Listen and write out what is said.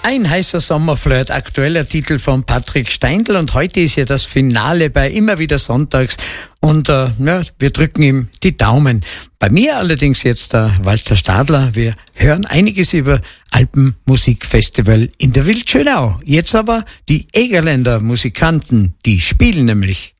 Ein heißer Sommerflirt, aktueller Titel von Patrick Steindl, und heute ist ja das Finale bei Immer wieder sonntags und wir drücken ihm die Daumen. Bei mir allerdings jetzt Walter Stadler. Wir hören einiges über Alpenmusikfestival in der Wildschönau. Jetzt aber die Egerländer Musikanten, die spielen nämlich.